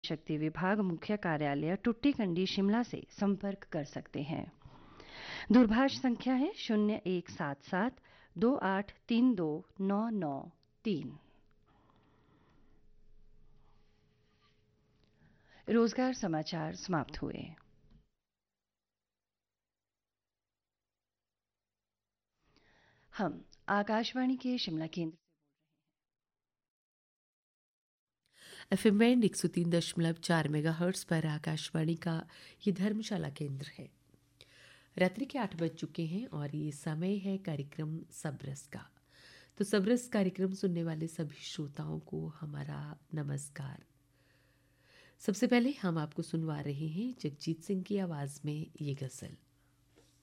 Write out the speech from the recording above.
शक्ति विभाग मुख्य कार्यालय टुट्टीकंडी शिमला से संपर्क कर सकते हैं। दूरभाष संख्या है 0177 2832 993। रोजगार समाचार समाप्त हुए। हम आकाशवाणी के शिमला केंद्र एफएम बैंड 103.4 मेगाहर्ट्ज पर आकाशवाणी का ये धर्मशाला केंद्र है। रात्रि के 8 बज चुके हैं और ये समय है कार्यक्रम सबरस का। तो सबरस कार्यक्रम सुनने वाले सभी श्रोताओं को हमारा नमस्कार। सबसे पहले हम आपको सुनवा रहे हैं जगजीत सिंह की आवाज़ में ये गज़ल।